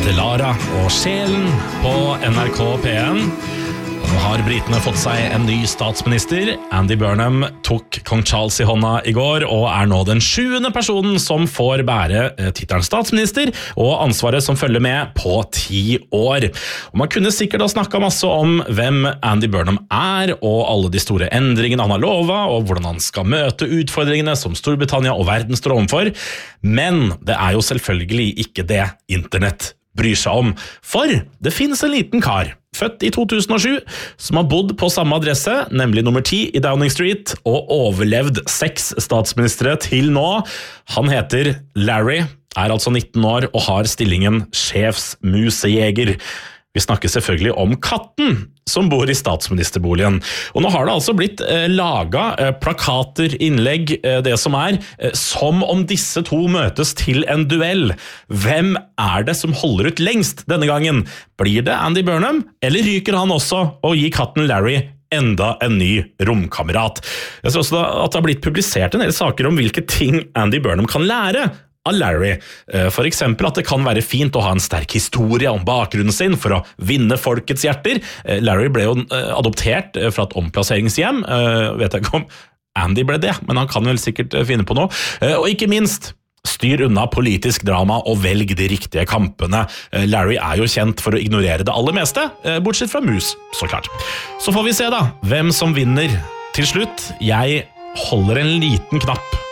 Delara og Sjelen på NRK P1. Nå har britene fått seg en ny statsminister. Andy Burnham tok kong Charles i hånda i går, og er nå den 7. personen som får bære titelen statsminister, og ansvaret som følger med på 10 år. Og man kunne sikkert ha snakket masse om hvem Andy Burnham er, og alle de store endringene han har lovet, og hvordan han skal møte utfordringene som Storbritannia og verden står overfor. Men det er jo selvfølgelig ikke det internett bryr seg om, for det finnes en liten kar, født i 2007, som har bodd på samme adresse, nemlig nummer 10 i Downing Street, og overlevd 6 statsministre til nå. Han heter Larry, er altså 19 år og har stillingen sjefsmusejeger. Vi snakker selvfølgelig om katten som bor i statsministerboligen. Og nå har det altså blitt laget plakater, innlegg, det som er, som om disse to møtes til en duell. Hvem er det som holder ut lengst denne gangen? Blir det Andy Burnham, eller ryker han også og gir katten Larry enda en ny romkamerat? Jeg ser også at det har blitt publisert en del saker om hvilke ting Andy Burnham kan lære av Larry. For eksempel at det kan være fint å ha en sterk historie om bakgrunnen sin for å vinne folkets hjerter. Larry ble jo adoptert fra et omplasseringhjem. Vet jeg ikke om Andy ble det, men han kan vel sikkert finne på noe. Og ikke minst, styr unna politisk drama og velg de riktige kampene. Larry er jo kjent for å ignorere det aller meste, bortsett fra mus, så klart. Så får vi se da, hvem som vinner til slutt. Jeg holder en liten knapp